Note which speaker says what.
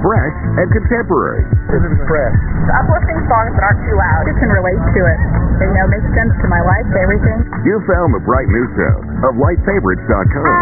Speaker 1: fresh and contemporary.
Speaker 2: This is fresh.
Speaker 3: Uplifting songs that aren't too loud.
Speaker 4: You can relate to it. It makes sense to my life, everything.
Speaker 1: You found the bright new sound of lightfavorites.com.